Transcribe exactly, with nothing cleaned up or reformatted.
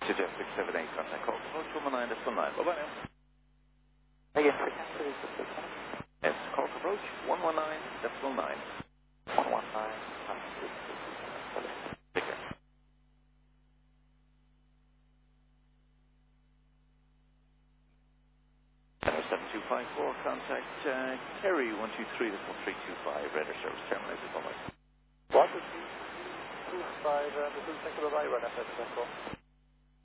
Suggest six seven eight, contact call approach one one nine decimal nine. Bye-bye now. Again, Yes, call approach one one nine decimal nine. one one nine. Take care. seven two five four, contact uh, Kerry one two three decimal three two five, radar service terminated. Bye-bye. What is the two five, uh, the two second of I run F S,